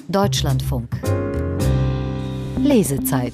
Deutschlandfunk. Lesezeit.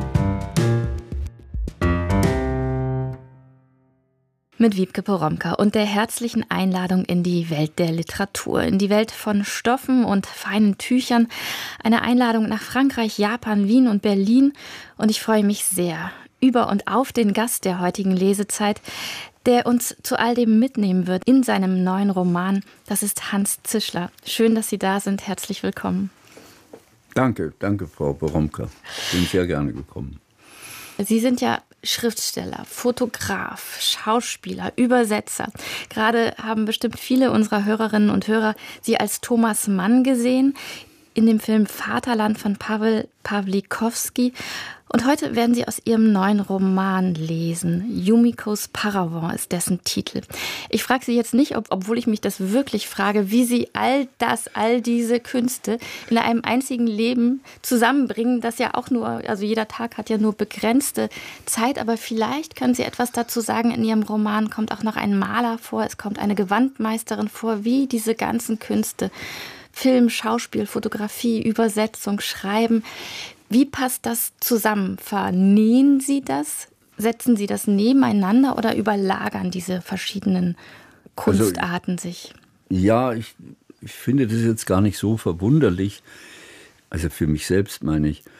Mit Wiebke Poromka und der herzlichen Einladung in die Welt der Literatur, in die Welt von Stoffen und feinen Tüchern. Eine Einladung nach Frankreich, Japan, Wien und Berlin. Und ich freue mich sehr über und auf den Gast der heutigen Lesezeit, der uns zu all dem mitnehmen wird in seinem neuen Roman. Das ist Hans Zischler. Schön, dass Sie da sind. Herzlich willkommen. Danke, Frau Poromka. Bin sehr gerne gekommen. Sie sind ja Schriftsteller, Fotograf, Schauspieler, Übersetzer. Gerade haben bestimmt viele unserer Hörerinnen und Hörer Sie als Thomas Mann gesehen in dem Film Vaterland von Pawel Pawlikowski. Und heute werden Sie aus Ihrem neuen Roman lesen. Yumikos Paravent ist dessen Titel. Ich frage Sie jetzt nicht, obwohl ich mich das wirklich frage, wie Sie all diese Künste in einem einzigen Leben zusammenbringen, das ja auch nur, also jeder Tag hat ja nur begrenzte Zeit, aber vielleicht können Sie etwas dazu sagen. In Ihrem Roman kommt auch noch ein Maler vor, es kommt eine Gewandmeisterin vor, wie diese ganzen Künste, Film, Schauspiel, Fotografie, Übersetzung, Schreiben, wie passt das zusammen? Vernähen Sie das? Setzen Sie das nebeneinander oder überlagern diese verschiedenen Kunstarten sich? Ja, ich finde das jetzt gar nicht so verwunderlich. Also für mich selbst meine ich.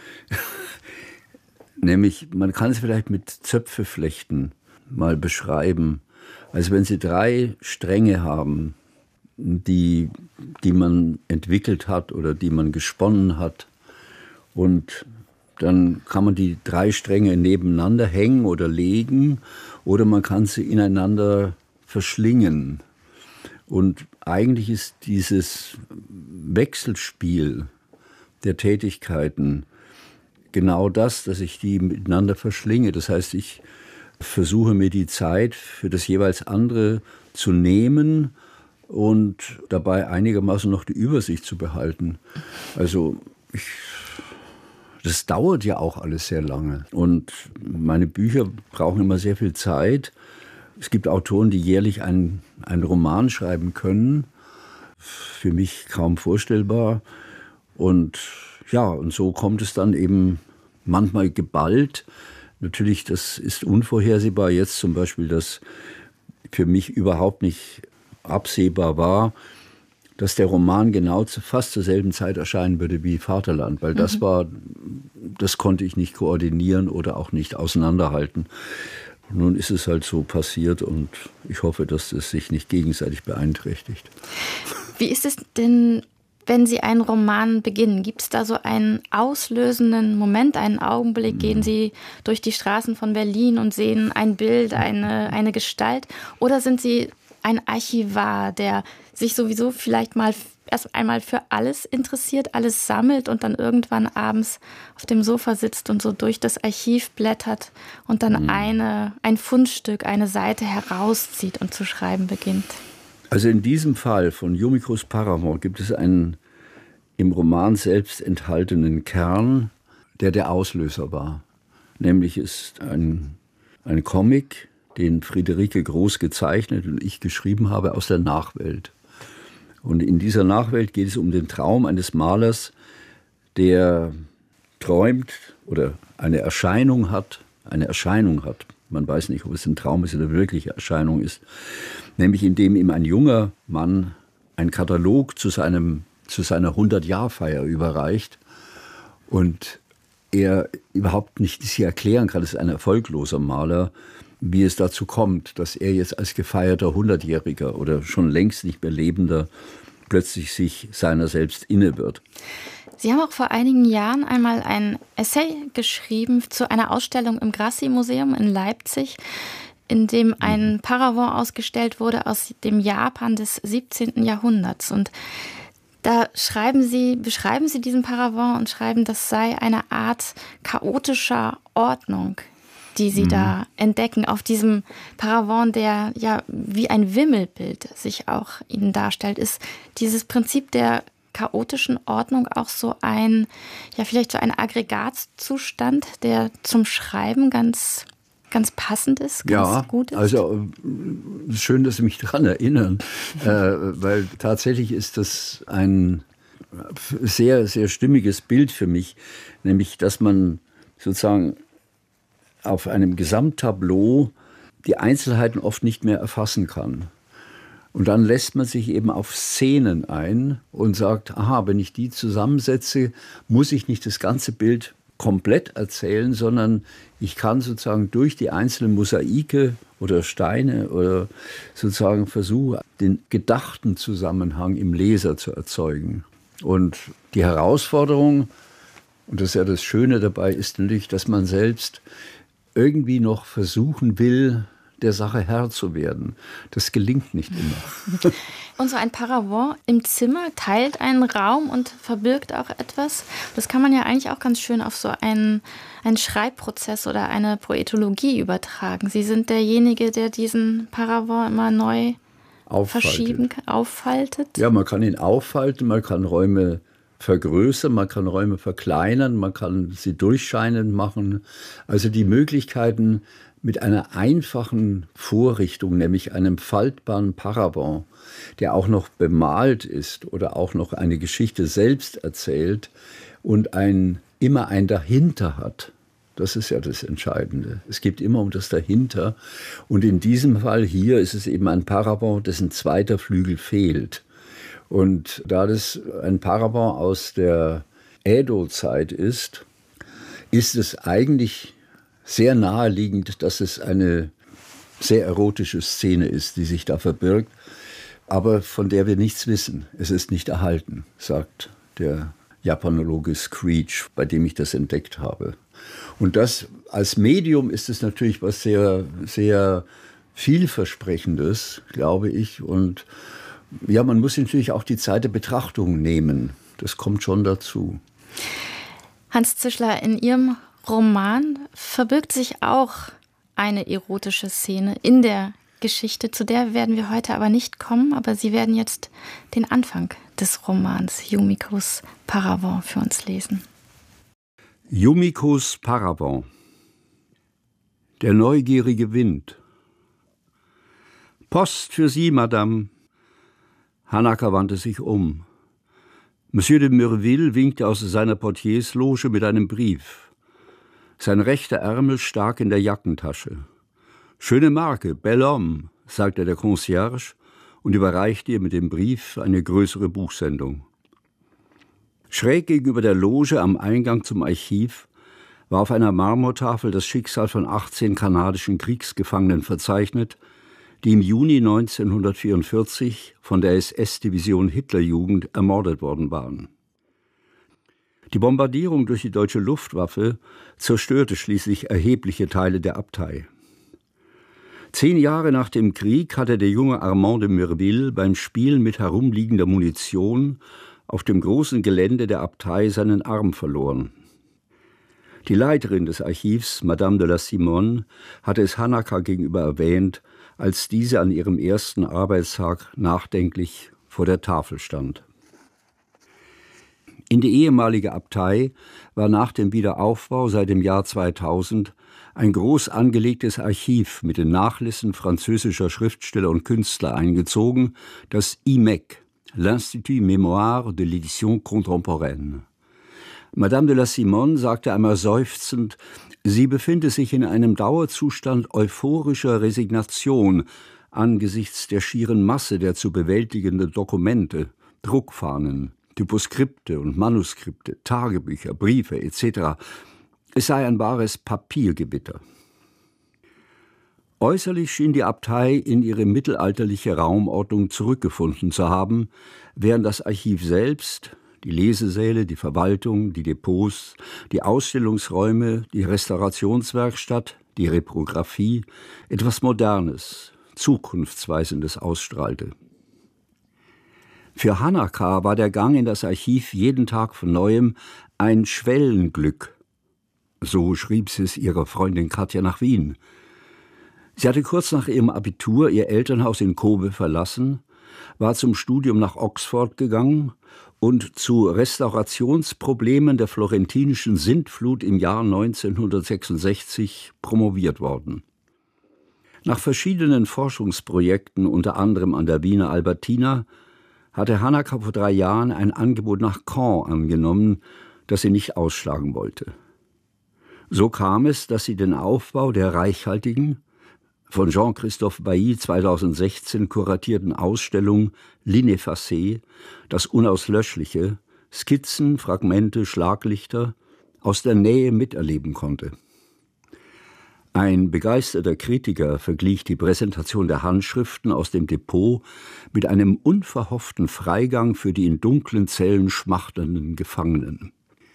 Nämlich, man kann es vielleicht mit Zöpfeflechten mal beschreiben. Also wenn Sie 3 Stränge haben, die man entwickelt hat oder die man gesponnen hat, und dann kann man die 3 Stränge nebeneinander hängen oder legen oder man kann sie ineinander verschlingen. Und eigentlich ist dieses Wechselspiel der Tätigkeiten genau das, dass ich die miteinander verschlinge. Das heißt, ich versuche mir die Zeit für das jeweils andere zu nehmen und dabei einigermaßen noch die Übersicht zu behalten. Also das dauert ja auch alles sehr lange. Und meine Bücher brauchen immer sehr viel Zeit. Es gibt Autoren, die jährlich einen Roman schreiben können. Für mich kaum vorstellbar. Und ja, und so kommt es dann eben manchmal geballt. Natürlich, das ist unvorhersehbar. Jetzt zum Beispiel, dass für mich überhaupt nicht absehbar war, dass der Roman genau fast zur selben Zeit erscheinen würde wie Vaterland, weil das konnte ich nicht koordinieren oder auch nicht auseinanderhalten. Nun ist es halt so passiert und ich hoffe, dass es sich nicht gegenseitig beeinträchtigt. Wie ist es denn, wenn Sie einen Roman beginnen? Gibt es da so einen auslösenden Moment, einen Augenblick? Gehen Sie durch die Straßen von Berlin und sehen ein Bild, eine Gestalt? Oder sind Sie ein Archivar, der sich sowieso vielleicht mal erst einmal für alles interessiert, alles sammelt und dann irgendwann abends auf dem Sofa sitzt und so durch das Archiv blättert und dann ein Fundstück, eine Seite herauszieht und zu schreiben beginnt? Also in diesem Fall von Yumikos Paravent gibt es einen im Roman selbst enthaltenen Kern, der Auslöser war. Nämlich ist ein Comic, den Friederike Groß gezeichnet und ich geschrieben habe, aus der Nachwelt. Und in dieser Nachwelt geht es um den Traum eines Malers, der träumt oder eine Erscheinung hat. Man weiß nicht, ob es ein Traum ist oder eine wirkliche Erscheinung ist. Nämlich indem ihm ein junger Mann einen Katalog zu seiner 100-Jahr-Feier überreicht und er überhaupt nicht sich erklären kann, es ist ein erfolgloser Maler, wie es dazu kommt, dass er jetzt als gefeierter 100-Jähriger oder schon längst nicht mehr Lebender plötzlich sich seiner selbst inne wird. Sie haben auch vor einigen Jahren einmal ein Essay geschrieben zu einer Ausstellung im Grassi-Museum in Leipzig, in dem ein Paravent ausgestellt wurde aus dem Japan des 17. Jahrhunderts. Und da beschreiben Sie diesen Paravent und schreiben, das sei eine Art chaotischer Ordnung, die Sie da entdecken, auf diesem Paravent, der ja wie ein Wimmelbild sich auch Ihnen darstellt. Ist dieses Prinzip der chaotischen Ordnung auch so vielleicht so ein Aggregatzustand, der zum Schreiben ganz passend ist, ganz gut ist? Also schön, dass Sie mich daran erinnern, weil tatsächlich ist das ein sehr, sehr stimmiges Bild für mich, nämlich, dass man sozusagen auf einem Gesamttableau die Einzelheiten oft nicht mehr erfassen kann. Und dann lässt man sich eben auf Szenen ein und sagt, aha, wenn ich die zusammensetze, muss ich nicht das ganze Bild komplett erzählen, sondern ich kann sozusagen durch die einzelnen Mosaike oder Steine oder sozusagen versuche, den gedachten Zusammenhang im Leser zu erzeugen. Und die Herausforderung, und das ist ja das Schöne dabei, ist natürlich, dass man selbst irgendwie noch versuchen will, der Sache Herr zu werden. Das gelingt nicht immer. Und so ein Paravent im Zimmer teilt einen Raum und verbirgt auch etwas. Das kann man ja eigentlich auch ganz schön auf so einen Schreibprozess oder eine Poetologie übertragen. Sie sind derjenige, der diesen Paravent immer neu auffaltet. Ja, man kann ihn auffalten, man kann Räume vergrößern, man kann Räume verkleinern, man kann sie durchscheinend machen. Also die Möglichkeiten mit einer einfachen Vorrichtung, nämlich einem faltbaren Paravent, der auch noch bemalt ist oder auch noch eine Geschichte selbst erzählt und immer ein Dahinter hat. Das ist ja das Entscheidende. Es geht immer um das Dahinter. Und in diesem Fall hier ist es eben ein Paravent, dessen zweiter Flügel fehlt. Und da das ein Paravent aus der Edo-Zeit ist es eigentlich sehr naheliegend, dass es eine sehr erotische Szene ist, die sich da verbirgt, aber von der wir nichts wissen. Es ist nicht erhalten, sagt der Japanologe Screech, bei dem ich das entdeckt habe. Und das als Medium ist es natürlich was sehr, sehr vielversprechendes, glaube ich. Und ja, man muss natürlich auch die Zeit der Betrachtung nehmen. Das kommt schon dazu. Hans Zischler, in Ihrem Roman verbirgt sich auch eine erotische Szene in der Geschichte, zu der werden wir heute aber nicht kommen, aber Sie werden jetzt den Anfang des Romans Yumikos Paravent für uns lesen. Yumikos Paravent. Der neugierige Wind. Post für Sie, Madame. Hanaka wandte sich um. Monsieur de Murville winkte aus seiner Portiersloge mit einem Brief. Sein rechter Ärmel stak in der Jackentasche. »Schöne Marke, bel homme«, sagte der Concierge und überreichte ihr mit dem Brief eine größere Buchsendung. Schräg gegenüber der Loge am Eingang zum Archiv war auf einer Marmortafel das Schicksal von 18 kanadischen Kriegsgefangenen verzeichnet, die im Juni 1944 von der SS-Division Hitlerjugend ermordet worden waren. Die Bombardierung durch die deutsche Luftwaffe zerstörte schließlich erhebliche Teile der Abtei. 10 Jahre nach dem Krieg hatte der junge Armand de Murville beim Spielen mit herumliegender Munition auf dem großen Gelände der Abtei seinen Arm verloren. Die Leiterin des Archivs, Madame de la Simone, hatte es Hanaka gegenüber erwähnt, als diese an ihrem ersten Arbeitstag nachdenklich vor der Tafel stand. In die ehemalige Abtei war nach dem Wiederaufbau seit dem Jahr 2000 ein groß angelegtes Archiv mit den Nachlässen französischer Schriftsteller und Künstler eingezogen, das IMEC, l'Institut Mémoire de l'Édition Contemporaine. Madame de la Simone sagte einmal seufzend, sie befinde sich in einem Dauerzustand euphorischer Resignation angesichts der schieren Masse der zu bewältigenden Dokumente, Druckfahnen, Typoskripte und Manuskripte, Tagebücher, Briefe etc. Es sei ein wahres Papiergewitter. Äußerlich schien die Abtei in ihre mittelalterliche Raumordnung zurückgefunden zu haben, während das Archiv selbst, die Lesesäle, die Verwaltung, die Depots, die Ausstellungsräume, die Restaurationswerkstatt, die Reprographie etwas Modernes, Zukunftsweisendes ausstrahlte. Für Hanaka war der Gang in das Archiv jeden Tag von Neuem ein Schwellenglück. So schrieb sie es ihrer Freundin Katja nach Wien. Sie hatte kurz nach ihrem Abitur ihr Elternhaus in Kobe verlassen, war zum Studium nach Oxford gegangen und zu Restaurationsproblemen der florentinischen Sintflut im Jahr 1966 promoviert worden. Nach verschiedenen Forschungsprojekten, unter anderem an der Wiener Albertina, hatte Hanaka vor 3 Jahren ein Angebot nach Caen angenommen, das sie nicht ausschlagen wollte. So kam es, dass sie den Aufbau der reichhaltigen, von Jean-Christophe Bailly 2016 kuratierten Ausstellung L'Ineffacé, das Unauslöschliche, Skizzen, Fragmente, Schlaglichter, aus der Nähe miterleben konnte. Ein begeisterter Kritiker verglich die Präsentation der Handschriften aus dem Depot mit einem unverhofften Freigang für die in dunklen Zellen schmachtenden Gefangenen.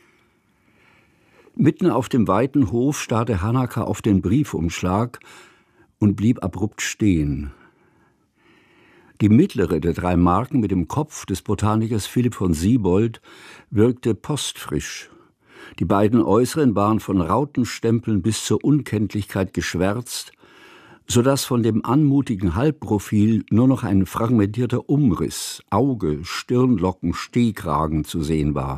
Mitten auf dem weiten Hof starrte Hanaka auf den Briefumschlag und blieb abrupt stehen. Die mittlere der 3 Marken mit dem Kopf des Botanikers Philipp von Siebold wirkte postfrisch. Die beiden äußeren waren von Rautenstempeln bis zur Unkenntlichkeit geschwärzt, sodass von dem anmutigen Halbprofil nur noch ein fragmentierter Umriss, Auge, Stirnlocken, Stehkragen zu sehen war.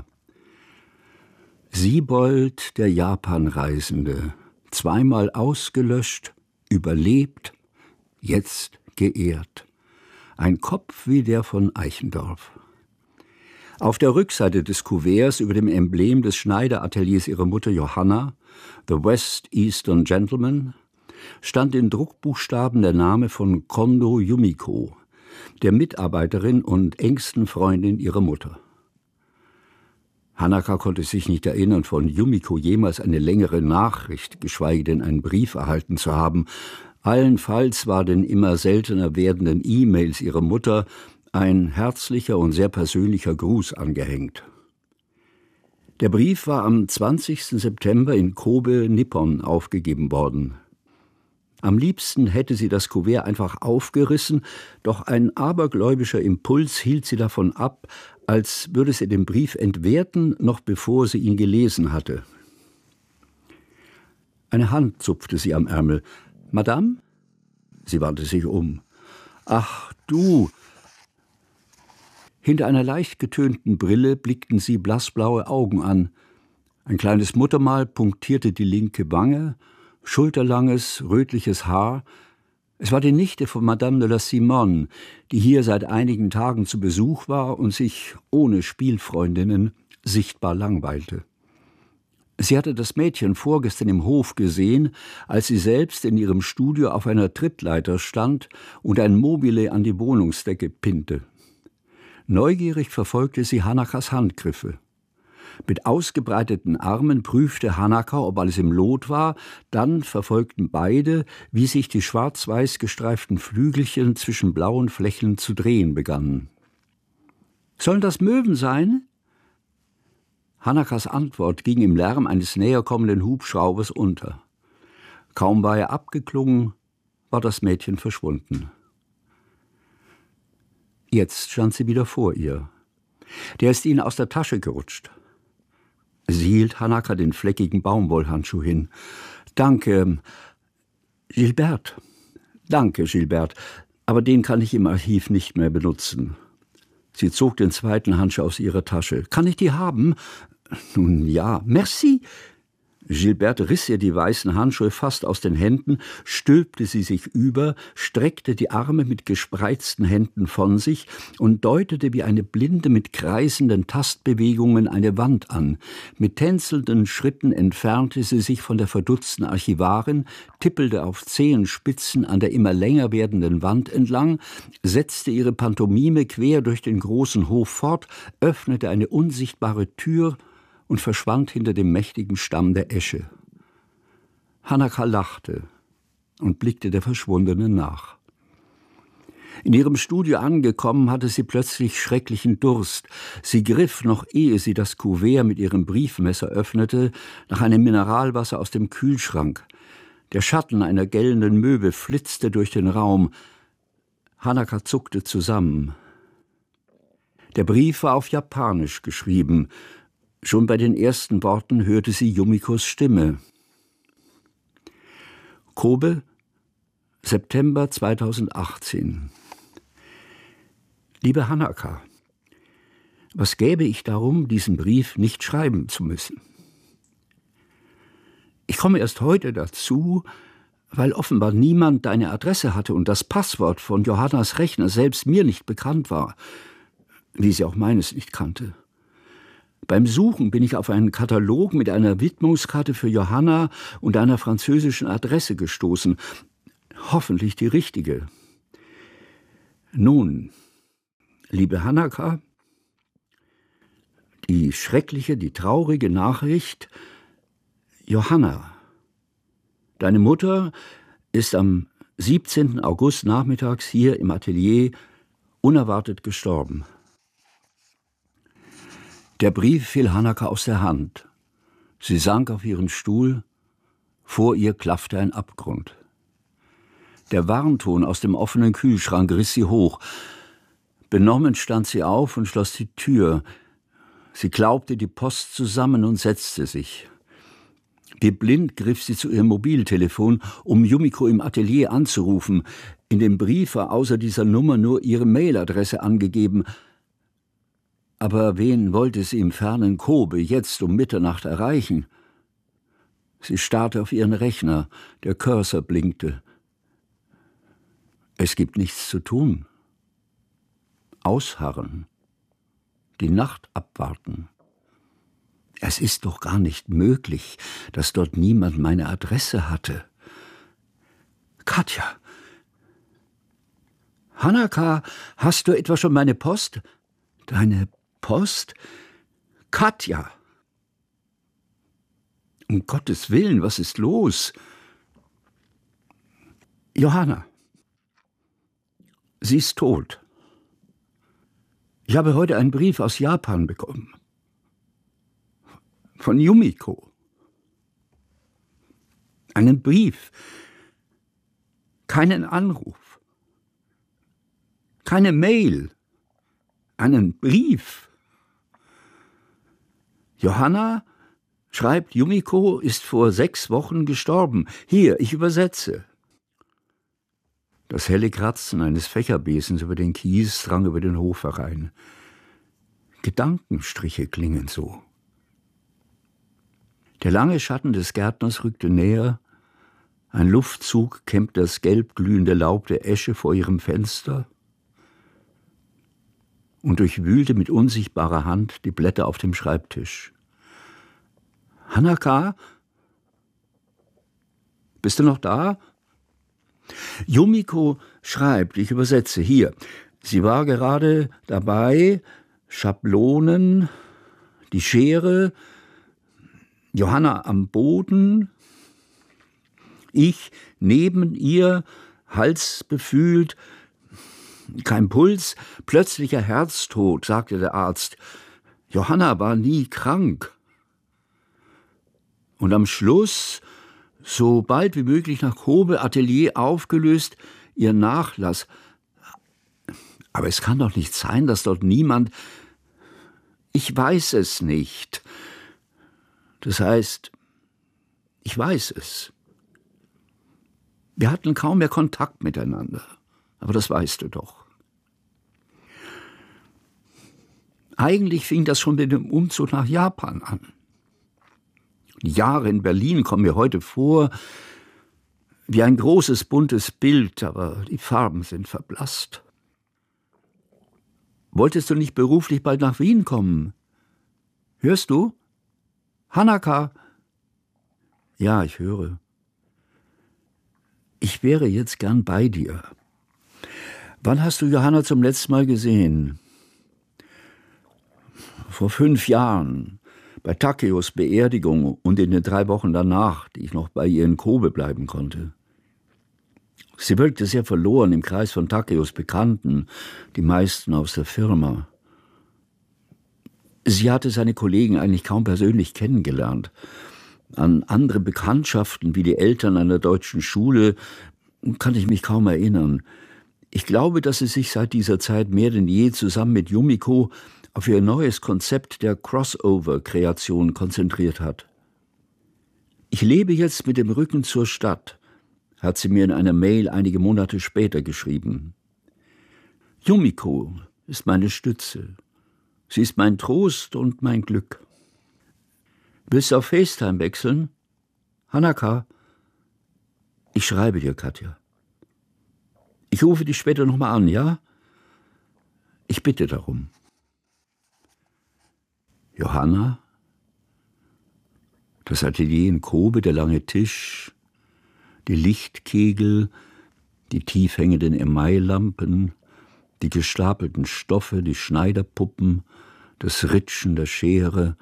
Siebold, der Japanreisende, 2-mal ausgelöscht, überlebt, jetzt geehrt. Ein Kopf wie der von Eichendorff. Auf der Rückseite des Kuverts über dem Emblem des Schneiderateliers ihrer Mutter Johanna, The West Eastern Gentleman, stand in Druckbuchstaben der Name von Kondo Yumiko, der Mitarbeiterin und engsten Freundin ihrer Mutter. Hanaka konnte sich nicht erinnern, von Yumiko jemals eine längere Nachricht, geschweige denn einen Brief erhalten zu haben. Allenfalls war den immer seltener werdenden E-Mails ihrer Mutter ein herzlicher und sehr persönlicher Gruß angehängt. Der Brief war am 20. September in Kobe, Nippon, aufgegeben worden. Am liebsten hätte sie das Kuvert einfach aufgerissen, doch ein abergläubischer Impuls hielt sie davon ab, als würde sie den Brief entwerten, noch bevor sie ihn gelesen hatte. Eine Hand zupfte sie am Ärmel. »Madame?« Sie wandte sich um. »Ach, du!« Hinter einer leicht getönten Brille blickten sie blassblaue Augen an. Ein kleines Muttermal punktierte die linke Wange, schulterlanges, rötliches Haar. Es war die Nichte von Madame de la Simone, die hier seit einigen Tagen zu Besuch war und sich ohne Spielfreundinnen sichtbar langweilte. Sie hatte das Mädchen vorgestern im Hof gesehen, als sie selbst in ihrem Studio auf einer Trittleiter stand und ein Mobile an die Wohnungsdecke pinnte. Neugierig verfolgte sie Hanakas Handgriffe. Mit ausgebreiteten Armen prüfte Hanaka, ob alles im Lot war, dann verfolgten beide, wie sich die schwarz-weiß gestreiften Flügelchen zwischen blauen Flächen zu drehen begannen. »Sollen das Möwen sein?« Hanakas Antwort ging im Lärm eines näherkommenden Hubschraubers unter. Kaum war er abgeklungen, war das Mädchen verschwunden. Jetzt stand sie wieder vor ihr. Der ist ihnen aus der Tasche gerutscht. Sie hielt Hanaka den fleckigen Baumwollhandschuh hin. »Danke, Gilbert. Danke, Gilbert. Aber den kann ich im Archiv nicht mehr benutzen.« Sie zog den zweiten Handschuh aus ihrer Tasche. »Kann ich die haben?« »Nun ja, merci.« Gilbert riss ihr die weißen Handschuhe fast aus den Händen, stülpte sie sich über, streckte die Arme mit gespreizten Händen von sich und deutete wie eine Blinde mit kreisenden Tastbewegungen eine Wand an. Mit tänzelnden Schritten entfernte sie sich von der verdutzten Archivarin, tippelte auf Zehenspitzen an der immer länger werdenden Wand entlang, setzte ihre Pantomime quer durch den großen Hof fort, öffnete eine unsichtbare Tür und verschwand hinter dem mächtigen Stamm der Esche. Hanaka lachte und blickte der Verschwundenen nach. In ihrem Studio angekommen, hatte sie plötzlich schrecklichen Durst. Sie griff, noch ehe sie das Kuvert mit ihrem Briefmesser öffnete, nach einem Mineralwasser aus dem Kühlschrank. Der Schatten einer gellenden Möwe flitzte durch den Raum. Hanaka zuckte zusammen. Der Brief war auf Japanisch geschrieben. Schon bei den ersten Worten hörte sie Yumikos Stimme. Kobe, September 2018. Liebe Hanaka, was gäbe ich darum, diesen Brief nicht schreiben zu müssen? Ich komme erst heute dazu, weil offenbar niemand deine Adresse hatte und das Passwort von Johannas Rechner selbst mir nicht bekannt war. wie sie auch meines nicht kannte. Beim Suchen bin ich auf einen Katalog mit einer Widmungskarte für Johanna und einer französischen Adresse gestoßen. Hoffentlich die richtige. Nun, liebe Hannaka, die schreckliche, die traurige Nachricht: Johanna, deine Mutter ist am 17. August nachmittags hier im Atelier unerwartet gestorben. Der Brief fiel Hannaka aus der Hand. Sie sank auf ihren Stuhl. Vor ihr klaffte ein Abgrund. Der Warnton aus dem offenen Kühlschrank riss sie hoch. Benommen stand sie auf und schloss die Tür. Sie klaubte die Post zusammen und setzte sich. Wie blind griff sie zu ihrem Mobiltelefon, um Yumiko im Atelier anzurufen. In dem Brief war außer dieser Nummer nur ihre Mailadresse angegeben. Aber wen wollte sie im fernen Kobe jetzt um Mitternacht erreichen? Sie starrte auf ihren Rechner. Der Cursor blinkte. Es gibt nichts zu tun. Ausharren. Die Nacht abwarten. Es ist doch gar nicht möglich, dass dort niemand meine Adresse hatte. Katja. Hannaka, hast du etwa schon meine Post? Deine Post? Katja. Um Gottes Willen, was ist los? Johanna. Sie ist tot. Ich habe heute einen Brief aus Japan bekommen. Von Yumiko. Einen Brief. Keinen Anruf. Keine Mail. Einen Brief. Johanna, schreibt, Yumiko ist vor 6 Wochen gestorben. Hier, ich übersetze. Das helle Kratzen eines Fächerbesens über den Kies drang über den Hof herein. Gedankenstriche klingen so. Der lange Schatten des Gärtners rückte näher. Ein Luftzug kämmte das gelb glühende Laub der Esche vor ihrem Fenster und durchwühlte mit unsichtbarer Hand die Blätter auf dem Schreibtisch. Hannaka? Bist du noch da? Yumiko schreibt, ich übersetze, hier. Sie war gerade dabei, Schablonen, die Schere, Johanna am Boden, ich neben ihr, Hals befühlt, kein Puls, plötzlicher Herztod, sagte der Arzt. Johanna war nie krank. Und am Schluss, so bald wie möglich nach Kobe, Atelier aufgelöst, ihr Nachlass. Aber es kann doch nicht sein, dass dort niemand... Ich weiß es nicht. Das heißt, ich weiß es. Wir hatten kaum mehr Kontakt miteinander. Aber das weißt du doch. Eigentlich fing das schon mit dem Umzug nach Japan an. Die Jahre in Berlin kommen mir heute vor wie ein großes, buntes Bild, aber die Farben sind verblasst. Wolltest du nicht beruflich bald nach Wien kommen? Hörst du? Hannaka? Ja, ich höre. Ich wäre jetzt gern bei dir. Wann hast du Johanna zum letzten Mal gesehen? Vor 5 Jahren. Bei Takeos Beerdigung und in den 3 Wochen danach, die ich noch bei ihr in Kobe bleiben konnte. Sie wirkte sehr verloren im Kreis von Takeos Bekannten, die meisten aus der Firma. Sie hatte seine Kollegen eigentlich kaum persönlich kennengelernt. An andere Bekanntschaften wie die Eltern einer deutschen Schule kann ich mich kaum erinnern. Ich glaube, dass sie sich seit dieser Zeit mehr denn je zusammen mit Yumiko auf ihr neues Konzept der Crossover-Kreation konzentriert hat. Ich lebe jetzt mit dem Rücken zur Stadt, hat sie mir in einer Mail einige Monate später geschrieben. Yumiko ist meine Stütze. Sie ist mein Trost und mein Glück. Willst du auf FaceTime wechseln? Hannaka? Ich schreibe dir, Katja. Ich rufe dich später nochmal an, ja? Ich bitte darum. Johanna, das Atelier in Kobe, der lange Tisch, die Lichtkegel, die tief hängenden Emaillampen, die gestapelten Stoffe, die Schneiderpuppen, das Ritschen der Schere.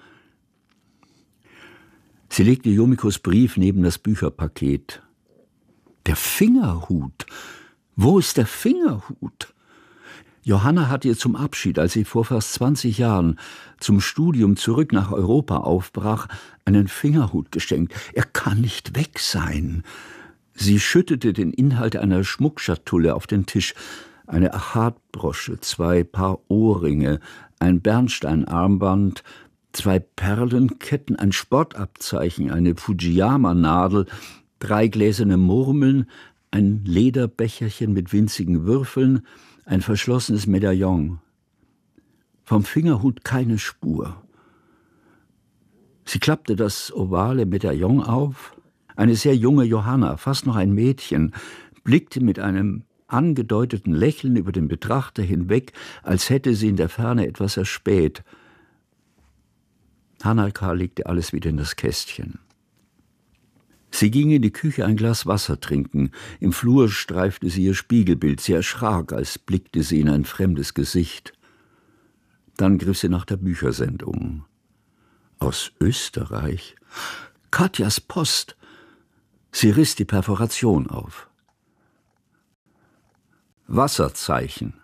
Sie legte Yomikos Brief neben das Bücherpaket. Der Fingerhut! Wo ist der Fingerhut? Johanna hat ihr zum Abschied, als sie vor fast 20 Jahren zum Studium zurück nach Europa aufbrach, einen Fingerhut geschenkt. Er kann nicht weg sein. Sie schüttete den Inhalt einer Schmuckschatulle auf den Tisch. Eine Achatbrosche, 2 Paar Ohrringe, ein Bernsteinarmband, 2 Perlenketten, ein Sportabzeichen, eine Fujiyama-Nadel, 3 gläserne Murmeln, ein Lederbecherchen mit winzigen Würfeln, ein verschlossenes Medaillon. Vom Fingerhut keine Spur. Sie klappte das ovale Medaillon auf. Eine sehr junge Johanna, fast noch ein Mädchen, blickte mit einem angedeuteten Lächeln über den Betrachter hinweg, als hätte sie in der Ferne etwas erspäht. Hanaka legte alles wieder in das Kästchen. Sie ging in die Küche ein Glas Wasser trinken. Im Flur streifte sie ihr Spiegelbild. Sie erschrak, als blickte sie in ein fremdes Gesicht. Dann griff sie nach der Büchersendung. Aus Österreich? Katjas Post! Sie riss die Perforation auf. Wasserzeichen.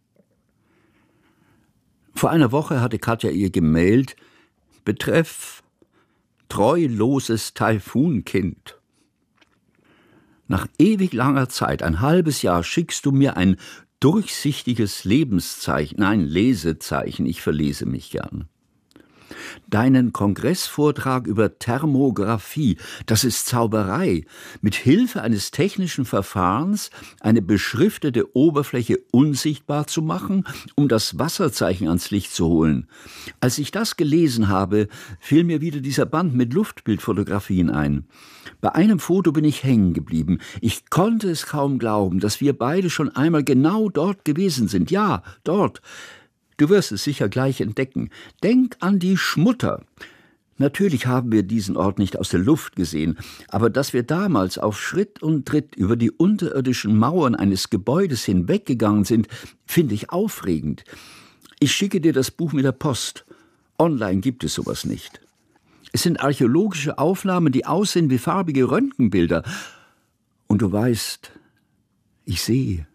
Vor einer Woche hatte Katja ihr gemailt, Betreff treuloses Taifunkind. Nach ewig langer Zeit, ein halbes Jahr, schickst du mir ein durchsichtiges Lebenszeichen, nein, Lesezeichen, ich verlese mich gern. Deinen Kongressvortrag über Thermographie, das ist Zauberei. Mit Hilfe eines technischen Verfahrens eine beschriftete Oberfläche unsichtbar zu machen, um das Wasserzeichen ans Licht zu holen. Als ich das gelesen habe, fiel mir wieder dieser Band mit Luftbildfotografien ein. Bei einem Foto bin ich hängen geblieben. Ich konnte es kaum glauben, dass wir beide schon einmal genau dort gewesen sind. Ja, dort. Du wirst es sicher gleich entdecken. Denk an die Schmutter. Natürlich haben wir diesen Ort nicht aus der Luft gesehen, aber dass wir damals auf Schritt und Tritt über die unterirdischen Mauern eines Gebäudes hinweggegangen sind, finde ich aufregend. Ich schicke dir das Buch mit der Post. Online gibt es sowas nicht. Es sind archäologische Aufnahmen, die aussehen wie farbige Röntgenbilder. Und du weißt, ich sehe.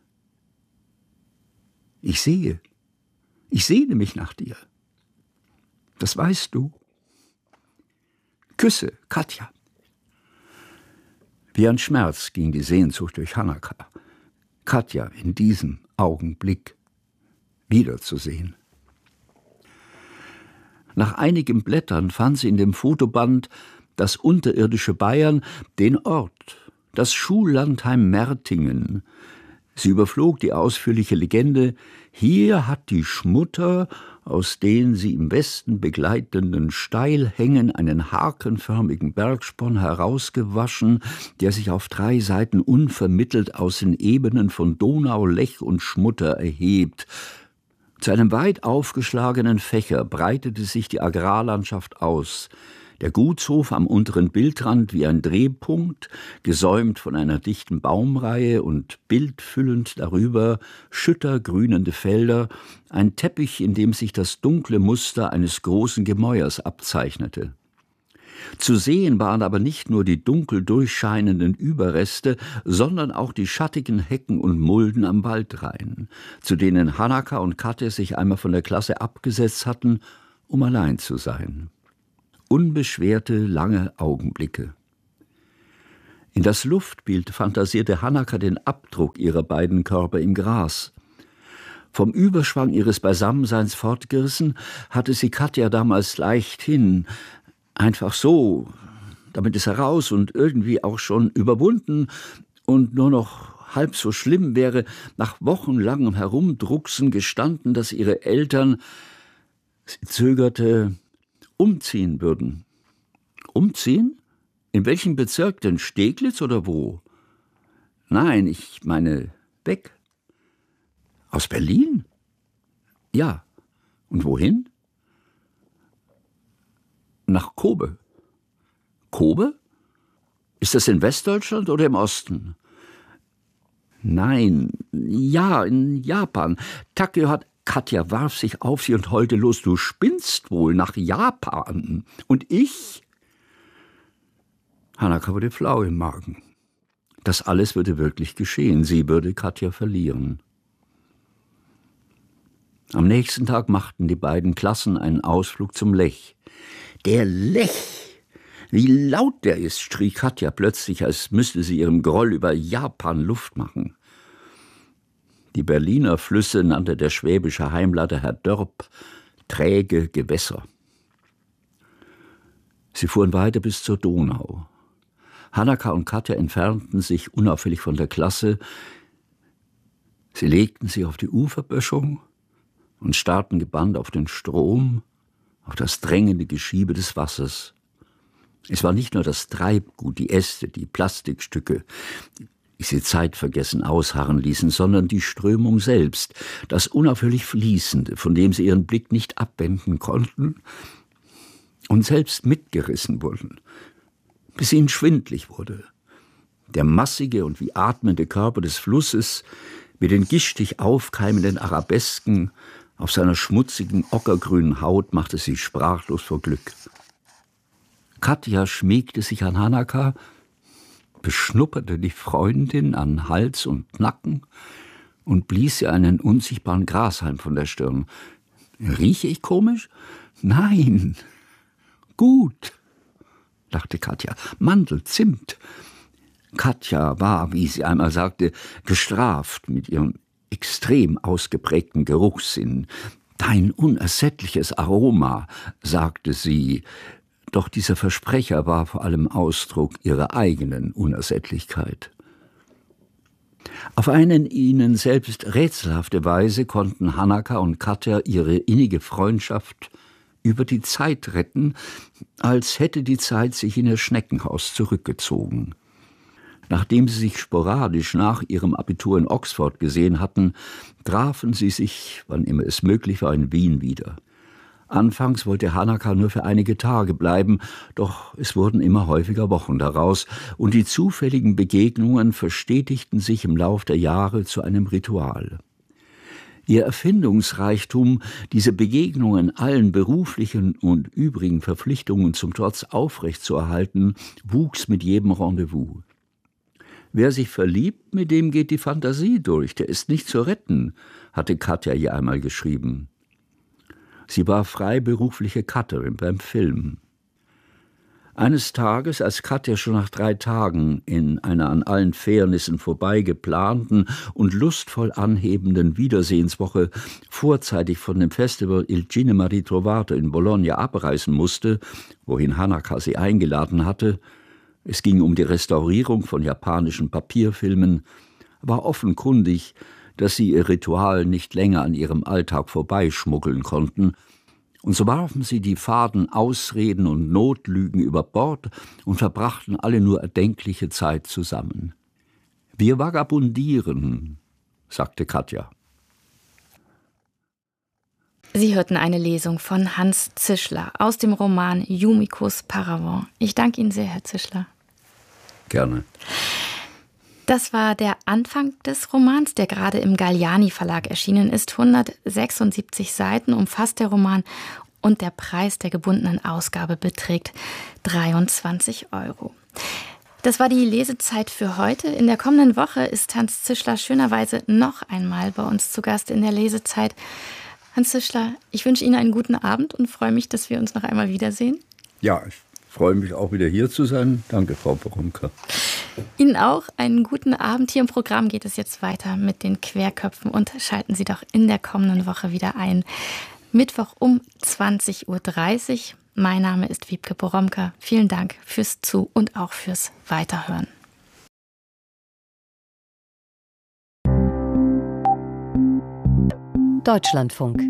Ich sehe. Ich sehne mich nach dir. Das weißt du. Küsse, Katja. Wie ein Schmerz ging die Sehnsucht durch Hanaka, Katja in diesem Augenblick wiederzusehen. Nach einigem Blättern fand sie in dem Fotoband das unterirdische Bayern, den Ort, das Schullandheim Mertingen. Sie überflog die ausführliche Legende, hier hat die Schmutter aus den sie im Westen begleitenden Steilhängen einen hakenförmigen Bergsporn herausgewaschen, der sich auf 3 Seiten unvermittelt aus den Ebenen von Donau, Lech und Schmutter erhebt. Zu einem weit aufgeschlagenen Fächer breitete sich die Agrarlandschaft aus. Der Gutshof am unteren Bildrand wie ein Drehpunkt, gesäumt von einer dichten Baumreihe und bildfüllend darüber schüttergrünende Felder, ein Teppich, in dem sich das dunkle Muster eines großen Gemäuers abzeichnete. Zu sehen waren aber nicht nur die dunkel durchscheinenden Überreste, sondern auch die schattigen Hecken und Mulden am Waldrain, zu denen Hanaka und Katja sich einmal von der Klasse abgesetzt hatten, um allein zu sein. Unbeschwerte, lange Augenblicke. In das Luftbild fantasierte Hanaka den Abdruck ihrer beiden Körper im Gras. Vom Überschwang ihres Beisammenseins fortgerissen, hatte sie Katja damals leichthin, einfach so, damit es heraus und irgendwie auch schon überwunden und nur noch halb so schlimm wäre, nach wochenlangem Herumdrucksen gestanden, dass ihre Eltern, sie zögerte, umziehen würden. Umziehen? In welchem Bezirk denn? Steglitz oder wo? Nein, ich meine weg. Aus Berlin? Ja. Und wohin? Nach Kobe. Kobe? Ist das in Westdeutschland oder im Osten? Nein, ja, in Japan. Katja warf sich auf sie und heulte los. Du spinnst wohl, nach Japan. Und ich? Hanaka wurde flau im Magen. Das alles würde wirklich geschehen. Sie würde Katja verlieren. Am nächsten Tag machten die beiden Klassen einen Ausflug zum Lech. Der Lech! Wie laut der ist, schrie Katja plötzlich, als müsste sie ihrem Groll über Japan Luft machen. Die Berliner Flüsse nannte der schwäbische Heimleiter Herr Dörp träge Gewässer. Sie fuhren weiter bis zur Donau. Hanaka und Katja entfernten sich unauffällig von der Klasse. Sie legten sich auf die Uferböschung und starrten gebannt auf den Strom, auf das drängende Geschiebe des Wassers. Es war nicht nur das Treibgut, die Äste, die Plastikstücke, die sie zeitvergessen ausharren ließen, sondern die Strömung selbst, das unaufhörlich Fließende, von dem sie ihren Blick nicht abwenden konnten und selbst mitgerissen wurden, bis ihnen schwindlig wurde. Der massige und wie atmende Körper des Flusses mit den gistig aufkeimenden Arabesken auf seiner schmutzigen, ockergrünen Haut machte sie sprachlos vor Glück. Katja schmiegte sich an Hanaka, beschnupperte die Freundin an Hals und Nacken und blies ihr einen unsichtbaren Grashalm von der Stirn. Rieche ich komisch? Nein. Gut, dachte Katja. Mandel, Zimt. Katja war, wie sie einmal sagte, gestraft mit ihrem extrem ausgeprägten Geruchssinn. Dein unersättliches Aroma, sagte sie, doch dieser Versprecher war vor allem Ausdruck ihrer eigenen Unersättlichkeit. Auf eine ihnen selbst rätselhafte Weise konnten Hanaka und Katja ihre innige Freundschaft über die Zeit retten, als hätte die Zeit sich in ihr Schneckenhaus zurückgezogen. Nachdem sie sich sporadisch nach ihrem Abitur in Oxford gesehen hatten, trafen sie sich, wann immer es möglich war, in Wien wieder. Anfangs wollte Hanaka nur für einige Tage bleiben, doch es wurden immer häufiger Wochen daraus, und die zufälligen Begegnungen verstetigten sich im Lauf der Jahre zu einem Ritual. Ihr Erfindungsreichtum, diese Begegnungen allen beruflichen und übrigen Verpflichtungen zum Trotz aufrechtzuerhalten, wuchs mit jedem Rendezvous. Wer sich verliebt, mit dem geht die Fantasie durch, der ist nicht zu retten, hatte Katja ihr einmal geschrieben. Sie war freiberufliche Cutterin beim Film. Eines Tages, als Katja schon nach 3 Tagen in einer an allen Fairnissen vorbeigeplanten und lustvoll anhebenden Wiedersehenswoche vorzeitig von dem Festival Il Cinema Ritrovato in Bologna abreisen musste, wohin Hanaka sie eingeladen hatte, es ging um die Restaurierung von japanischen Papierfilmen, war offenkundig, dass sie ihr Ritual nicht länger an ihrem Alltag vorbeischmuggeln konnten, und so warfen sie die faden Ausreden und Notlügen über Bord und verbrachten alle nur erdenkliche Zeit zusammen. »Wir vagabundieren«, sagte Katja. Sie hörten eine Lesung von Hans Zischler aus dem Roman Yumikos Paravent. Ich danke Ihnen sehr, Herr Zischler. Gerne. Das war der Anfang des Romans, der gerade im Galliani Verlag erschienen ist. 176 Seiten umfasst der Roman und der Preis der gebundenen Ausgabe beträgt 23 €. Das war die Lesezeit für heute. In der kommenden Woche ist Hans Zischler schönerweise noch einmal bei uns zu Gast in der Lesezeit. Hans Zischler, ich wünsche Ihnen einen guten Abend und freue mich, dass wir uns noch einmal wiedersehen. Ja, ich freue mich auch wieder hier zu sein. Danke, Frau Poromka. Ihnen auch einen guten Abend. Hier im Programm geht es jetzt weiter mit den Querköpfen und schalten Sie doch in der kommenden Woche wieder ein. Mittwoch um 20:30 Uhr. Mein Name ist Wiebke Poromka. Vielen Dank fürs Zu- und auch fürs Weiterhören. Deutschlandfunk.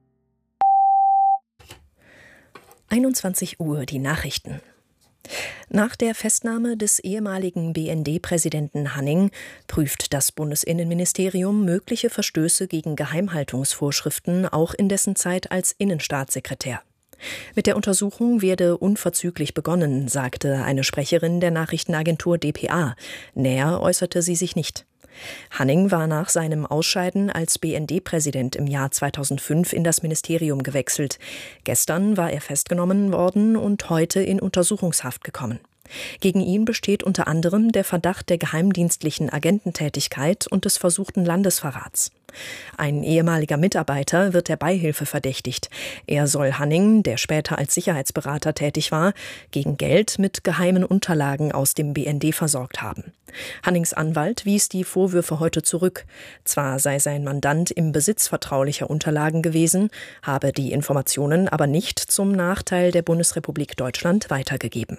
(21 Uhr) die Nachrichten. Nach der Festnahme des ehemaligen BND-Präsidenten Hanning prüft das Bundesinnenministerium mögliche Verstöße gegen Geheimhaltungsvorschriften auch in dessen Zeit als Innenstaatssekretär. Mit der Untersuchung werde unverzüglich begonnen, sagte eine Sprecherin der Nachrichtenagentur dpa. Näher äußerte sie sich nicht. Hanning war nach seinem Ausscheiden als BND-Präsident im Jahr 2005 in das Ministerium gewechselt. Gestern war er festgenommen worden und heute in Untersuchungshaft gekommen. Gegen ihn besteht unter anderem der Verdacht der geheimdienstlichen Agententätigkeit und des versuchten Landesverrats. Ein ehemaliger Mitarbeiter wird der Beihilfe verdächtigt. Er soll Hanning, der später als Sicherheitsberater tätig war, gegen Geld mit geheimen Unterlagen aus dem BND versorgt haben. Hannings Anwalt wies die Vorwürfe heute zurück. Zwar sei sein Mandant im Besitz vertraulicher Unterlagen gewesen, habe die Informationen aber nicht zum Nachteil der Bundesrepublik Deutschland weitergegeben.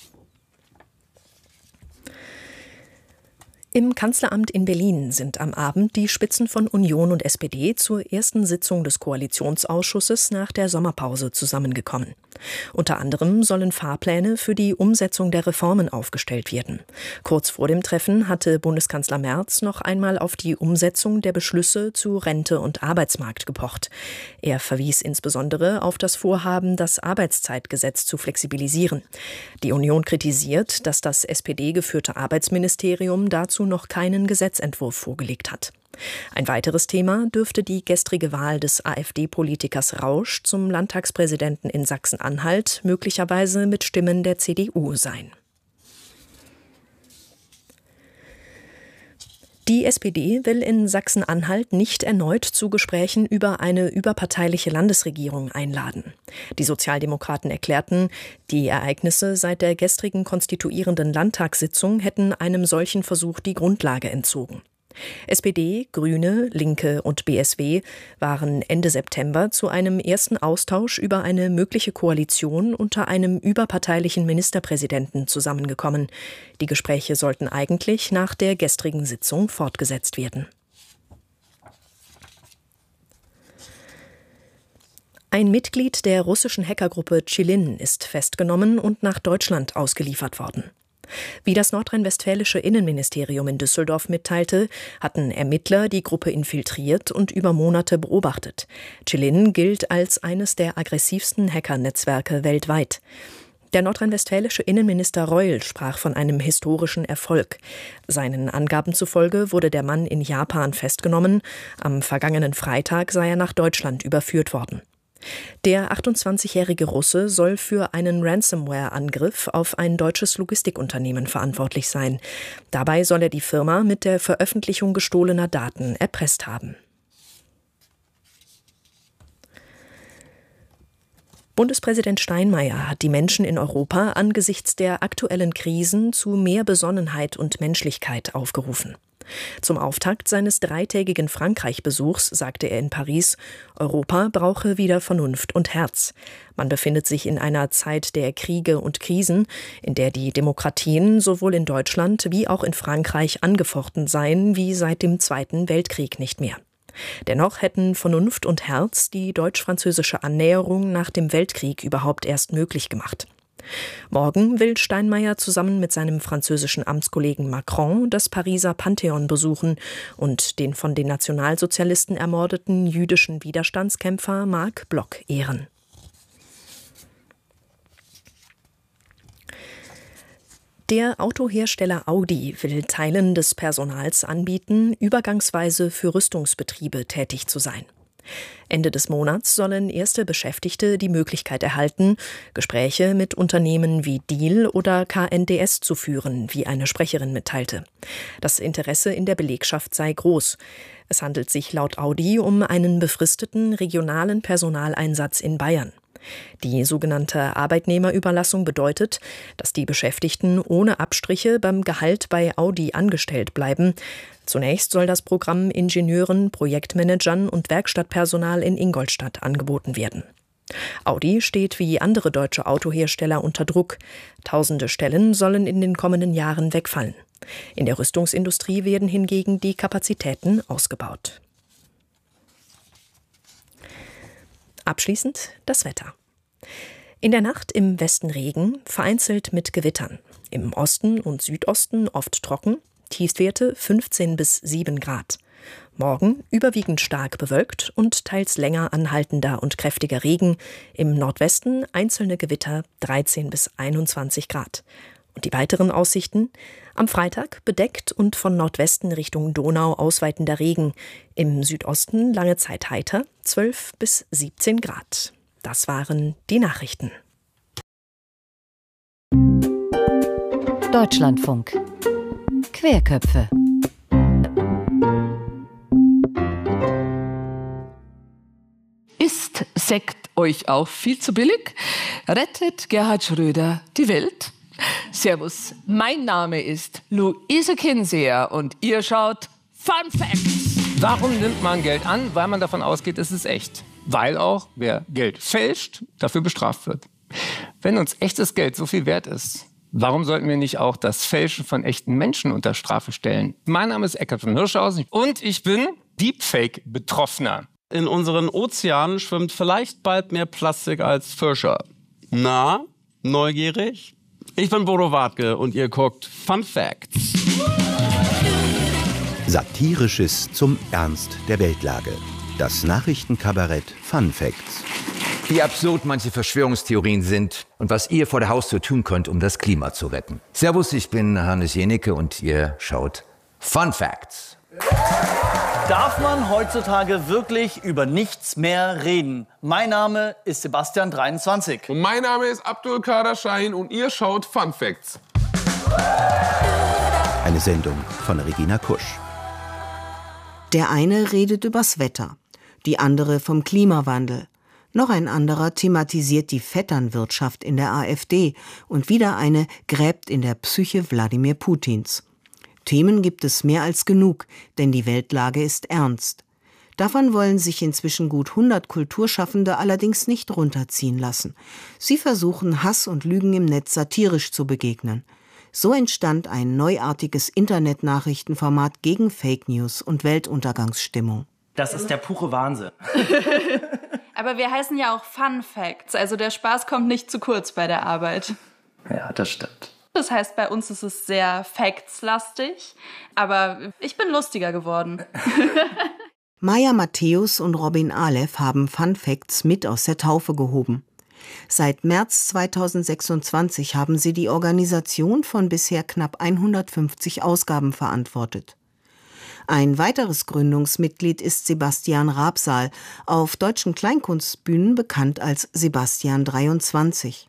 Im Kanzleramt in Berlin sind am Abend die Spitzen von Union und SPD zur ersten Sitzung des Koalitionsausschusses nach der Sommerpause zusammengekommen. Unter anderem sollen Fahrpläne für die Umsetzung der Reformen aufgestellt werden. Kurz vor dem Treffen hatte Bundeskanzler Merz noch einmal auf die Umsetzung der Beschlüsse zu Rente und Arbeitsmarkt gepocht. Er verwies insbesondere auf das Vorhaben, das Arbeitszeitgesetz zu flexibilisieren. Die Union kritisiert, dass das SPD-geführte Arbeitsministerium dazu noch keinen Gesetzentwurf vorgelegt hat. Ein weiteres Thema dürfte die gestrige Wahl des AfD-Politikers Rausch zum Landtagspräsidenten in Sachsen-Anhalt möglicherweise mit Stimmen der CDU sein. Die SPD will in Sachsen-Anhalt nicht erneut zu Gesprächen über eine überparteiliche Landesregierung einladen. Die Sozialdemokraten erklärten, die Ereignisse seit der gestrigen konstituierenden Landtagssitzung hätten einem solchen Versuch die Grundlage entzogen. SPD, Grüne, Linke und BSW waren Ende September zu einem ersten Austausch über eine mögliche Koalition unter einem überparteilichen Ministerpräsidenten zusammengekommen. Die Gespräche sollten eigentlich nach der gestrigen Sitzung fortgesetzt werden. Ein Mitglied der russischen Hackergruppe Chilin ist festgenommen und nach Deutschland ausgeliefert worden. Wie das nordrhein-westfälische Innenministerium in Düsseldorf mitteilte, hatten Ermittler die Gruppe infiltriert und über Monate beobachtet. Chilin gilt als eines der aggressivsten Hackernetzwerke weltweit. Der nordrhein-westfälische Innenminister Reul sprach von einem historischen Erfolg. Seinen Angaben zufolge wurde der Mann in Japan festgenommen. Am vergangenen Freitag sei er nach Deutschland überführt worden. Der 28-jährige Russe soll für einen Ransomware-Angriff auf ein deutsches Logistikunternehmen verantwortlich sein. Dabei soll er die Firma mit der Veröffentlichung gestohlener Daten erpresst haben. Bundespräsident Steinmeier hat die Menschen in Europa angesichts der aktuellen Krisen zu mehr Besonnenheit und Menschlichkeit aufgerufen. Zum Auftakt seines dreitägigen Frankreich-Besuchs sagte er in Paris, Europa brauche wieder Vernunft und Herz. Man befindet sich in einer Zeit der Kriege und Krisen, in der die Demokratien sowohl in Deutschland wie auch in Frankreich angefochten seien wie seit dem Zweiten Weltkrieg nicht mehr. Dennoch hätten Vernunft und Herz die deutsch-französische Annäherung nach dem Weltkrieg überhaupt erst möglich gemacht. Morgen will Steinmeier zusammen mit seinem französischen Amtskollegen Macron das Pariser Pantheon besuchen und den von den Nationalsozialisten ermordeten jüdischen Widerstandskämpfer Marc Bloch ehren. Der Autohersteller Audi will Teilen des Personals anbieten, übergangsweise für Rüstungsbetriebe tätig zu sein. Ende des Monats sollen erste Beschäftigte die Möglichkeit erhalten, Gespräche mit Unternehmen wie Diehl oder KNDS zu führen, wie eine Sprecherin mitteilte. Das Interesse in der Belegschaft sei groß. Es handelt sich laut Audi um einen befristeten regionalen Personaleinsatz in Bayern. Die sogenannte Arbeitnehmerüberlassung bedeutet, dass die Beschäftigten ohne Abstriche beim Gehalt bei Audi angestellt bleiben. Zunächst soll das Programm Ingenieuren, Projektmanagern und Werkstattpersonal in Ingolstadt angeboten werden. Audi steht wie andere deutsche Autohersteller unter Druck. Tausende Stellen sollen in den kommenden Jahren wegfallen. In der Rüstungsindustrie werden hingegen die Kapazitäten ausgebaut. Abschließend das Wetter. In der Nacht im Westen Regen, vereinzelt mit Gewittern. Im Osten und Südosten oft trocken, Tiefstwerte 15 bis 7 Grad. Morgen überwiegend stark bewölkt und teils länger anhaltender und kräftiger Regen. Im Nordwesten einzelne Gewitter 13 bis 21 Grad. Und die weiteren Aussichten? Am Freitag bedeckt und von Nordwesten Richtung Donau ausweitender Regen. Im Südosten lange Zeit heiter, 12 bis 17 Grad. Das waren die Nachrichten. Deutschlandfunk. Querköpfe. Ist Sekt euch auch viel zu billig? Rettet Gerhard Schröder die Welt? Servus, mein Name ist Luise Kinseher und ihr schaut Fun Facts. Warum nimmt man Geld an? Weil man davon ausgeht, es ist echt. Weil auch, wer Geld fälscht, dafür bestraft wird. Wenn uns echtes Geld so viel wert ist, warum sollten wir nicht auch das Fälschen von echten Menschen unter Strafe stellen? Mein Name ist Eckart von Hirschhausen und ich bin Deepfake-Betroffener. In unseren Ozeanen schwimmt vielleicht bald mehr Plastik als Fische. Na, neugierig? Ich bin Bodo Wartke und ihr guckt Fun Facts. Satirisches zum Ernst der Weltlage. Das Nachrichtenkabarett Fun Facts. Wie absurd manche Verschwörungstheorien sind und was ihr vor der Haustür tun könnt, um das Klima zu retten. Servus, ich bin Hannes Jenecke und ihr schaut Fun Facts. Darf man heutzutage wirklich über nichts mehr reden? Mein Name ist Sebastian 23. Und mein Name ist Abdul Kader Shahin und ihr schaut Fun Facts. Eine Sendung von Regina Kusch. Der eine redet übers Wetter, die andere vom Klimawandel. Noch ein anderer thematisiert die Vetternwirtschaft in der AfD und wieder eine gräbt in der Psyche Wladimir Putins. Themen gibt es mehr als genug, denn die Weltlage ist ernst. Davon wollen sich inzwischen gut 100 Kulturschaffende allerdings nicht runterziehen lassen. Sie versuchen, Hass und Lügen im Netz satirisch zu begegnen. So entstand ein neuartiges Internet-Nachrichtenformat gegen Fake News und Weltuntergangsstimmung. Das ist der pure Wahnsinn. Aber wir heißen ja auch Fun Facts, also der Spaß kommt nicht zu kurz bei der Arbeit. Ja, das stimmt. Das heißt, bei uns ist es sehr Facts-lastig, aber ich bin lustiger geworden. Maya Matthäus und Robin Aleph haben Fun Facts mit aus der Taufe gehoben. Seit März 2026 haben sie die Organisation von bisher knapp 150 Ausgaben verantwortet. Ein weiteres Gründungsmitglied ist Sebastian Rabsal, auf deutschen Kleinkunstbühnen bekannt als Sebastian 23.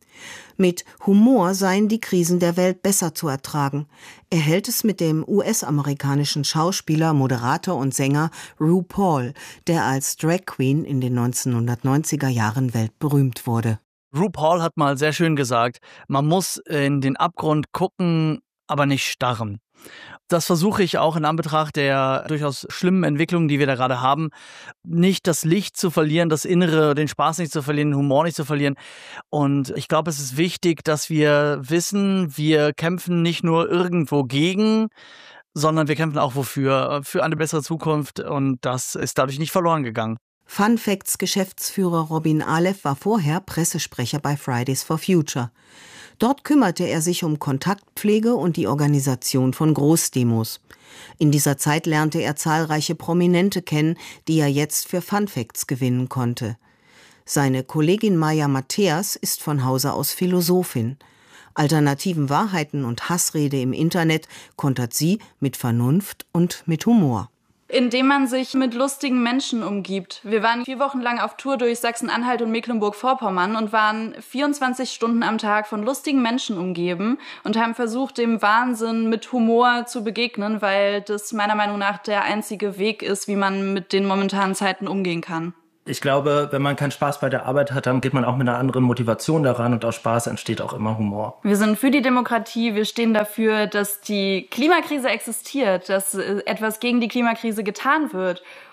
Mit Humor seien die Krisen der Welt besser zu ertragen. Er hält es mit dem US-amerikanischen Schauspieler, Moderator und Sänger RuPaul, der als Drag Queen in den 1990er Jahren weltberühmt wurde. RuPaul hat mal sehr schön gesagt, man muss in den Abgrund gucken, aber nicht starren. Das versuche ich auch in Anbetracht der durchaus schlimmen Entwicklungen, die wir da gerade haben, nicht das Licht zu verlieren, das Innere, den Spaß nicht zu verlieren, den Humor nicht zu verlieren. Und ich glaube, es ist wichtig, dass wir wissen, wir kämpfen nicht nur irgendwo gegen, sondern wir kämpfen auch wofür, für eine bessere Zukunft. Und das ist dadurch nicht verloren gegangen. Fun Facts Geschäftsführer Robin Aleph war vorher Pressesprecher bei Fridays for Future. Dort kümmerte er sich um Kontaktpflege und die Organisation von Großdemos. In dieser Zeit lernte er zahlreiche Prominente kennen, die er jetzt für Fun Facts gewinnen konnte. Seine Kollegin Maya Matthäus ist von Hause aus Philosophin. Alternativen Wahrheiten und Hassrede im Internet kontert sie mit Vernunft und mit Humor. Indem man sich mit lustigen Menschen umgibt. Wir waren 4 Wochen lang auf Tour durch Sachsen-Anhalt und Mecklenburg-Vorpommern und waren 24 Stunden am Tag von lustigen Menschen umgeben und haben versucht, dem Wahnsinn mit Humor zu begegnen, weil das meiner Meinung nach der einzige Weg ist, wie man mit den momentanen Zeiten umgehen kann. Ich glaube, wenn man keinen Spaß bei der Arbeit hat, dann geht man auch mit einer anderen Motivation daran und aus Spaß entsteht auch immer Humor. Wir sind für die Demokratie, wir stehen dafür, dass die Klimakrise existiert, dass etwas gegen die Klimakrise getan wird.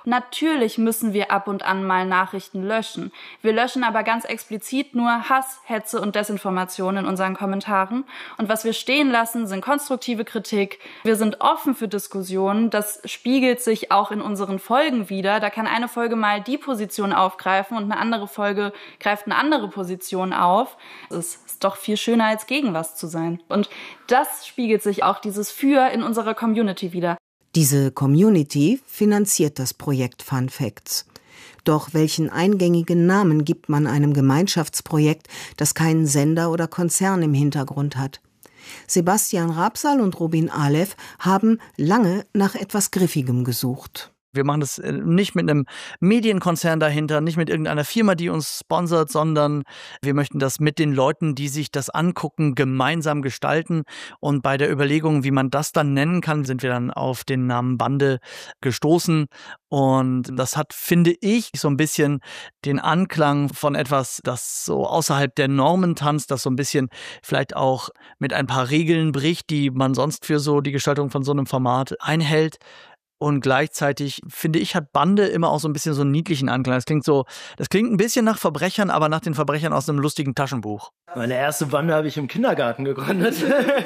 Natürlich müssen wir ab und an mal Nachrichten löschen. Wir löschen aber ganz explizit nur Hass, Hetze und Desinformation in unseren Kommentaren. Und was wir stehen lassen, sind konstruktive Kritik. Wir sind offen für Diskussionen. Das spiegelt sich auch in unseren Folgen wieder. Da kann eine Folge mal die Position aufgreifen und eine andere Folge greift eine andere Position auf. Es ist doch viel schöner, als gegen was zu sein. Und das spiegelt sich auch dieses Für in unserer Community wieder. Diese Community finanziert das Projekt Fun Facts. Doch welchen eingängigen Namen gibt man einem Gemeinschaftsprojekt, das keinen Sender oder Konzern im Hintergrund hat? Sebastian Rabsal und Robin Alev haben lange nach etwas Griffigem gesucht. Wir machen das nicht mit einem Medienkonzern dahinter, nicht mit irgendeiner Firma, die uns sponsert, sondern wir möchten das mit den Leuten, die sich das angucken, gemeinsam gestalten. Und bei der Überlegung, wie man das dann nennen kann, sind wir dann auf den Namen Bande gestoßen. Und das hat, finde ich, so ein bisschen den Anklang von etwas, das so außerhalb der Normen tanzt, das so ein bisschen vielleicht auch mit ein paar Regeln bricht, die man sonst für so die Gestaltung von so einem Format einhält. Und gleichzeitig, finde ich, hat Bande immer auch so ein bisschen so einen niedlichen Anklang. Das klingt ein bisschen nach Verbrechern, aber nach den Verbrechern aus einem lustigen Taschenbuch. Meine erste Bande habe ich im Kindergarten gegründet.